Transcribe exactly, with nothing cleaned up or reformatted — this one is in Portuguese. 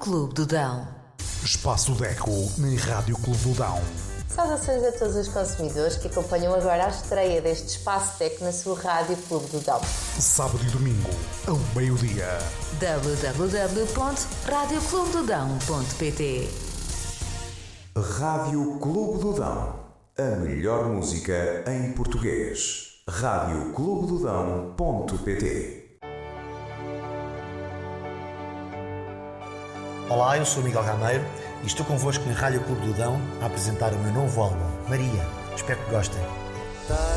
Clube do Dão. Espaço Deco na Rádio Clube do Dão. Saudações a todos os consumidores que acompanham agora a estreia deste Espaço Deco na sua Rádio Clube do Dão. Sábado e domingo, ao meio-dia. w w w ponto rádio clube do dão ponto p t. Rádio Clube do Dão. A melhor música em português. rádio clube do dão ponto p t. Olá, eu sou o Miguel Gameiro e estou convosco na Rádio Clube do Dão a apresentar o meu novo álbum, Maria. Espero que gostem.